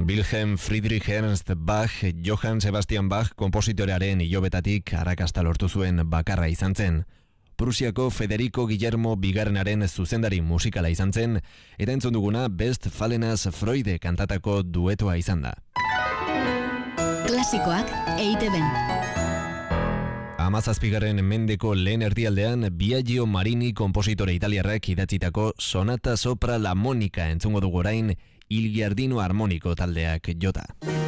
Wilhelm Friedrich Ernst Bach, Johann Sebastian Bach konpositorearen ilobetatik arrakasta lortu zuen bakarra izan zen. Prusiako Federico Guillermo bigarrenaren zuzendari musikala izan zen, eta entzun duguna Westfalenaz Freude kantatako duetoa izan da. Klasikoak EITB-n. 17. mendeko lehen erdialdean Biagio Marini konpositore italiarrak idatzitako Sonata Sopra la Monica entzungo dugu orain Il Giardino Armonico taldeak jota.